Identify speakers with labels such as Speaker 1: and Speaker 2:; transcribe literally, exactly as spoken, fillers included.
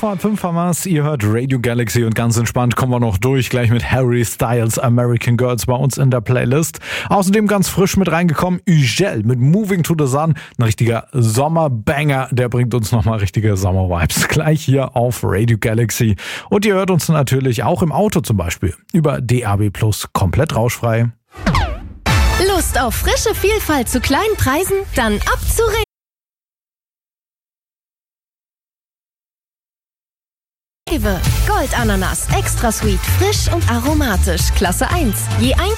Speaker 1: vor halb fünf haben wir's. Ihr hört Radio Galaxy und ganz entspannt kommen wir noch durch. Gleich mit Harry Styles American Girls bei uns in der Playlist. Außerdem ganz frisch mit reingekommen Ugel mit Moving to the Sun. Ein richtiger Sommerbanger. Der bringt uns nochmal richtige Sommervibes. Gleich hier auf Radio Galaxy. Und ihr hört uns natürlich auch im Auto zum Beispiel über D A B Plus komplett rauschfrei.
Speaker 2: Lust auf frische Vielfalt zu kleinen Preisen? Dann ab zu Rewe. Goldananas, extra sweet, frisch und aromatisch, Klasse eins. Je ein